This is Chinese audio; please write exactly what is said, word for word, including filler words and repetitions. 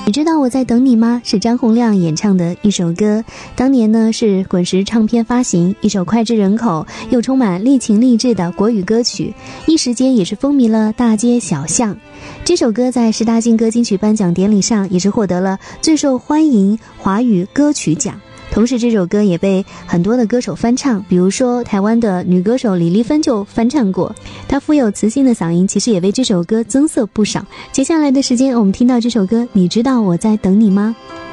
你知道我在等你吗？是张洪量演唱的一首歌，当年呢是滚石唱片发行，一首脍炙人口又充满励情励志的国语歌曲，一时间也是风靡了大街小巷。这首歌在十大劲歌金曲颁奖典礼上也是获得了最受欢迎华语歌曲奖。同时这首歌也被很多的歌手翻唱，比如说台湾的女歌手李丽芬就翻唱过，她富有磁性的嗓音其实也为这首歌增色不少。接下来的时间我们听到这首歌，你知道我在等你吗？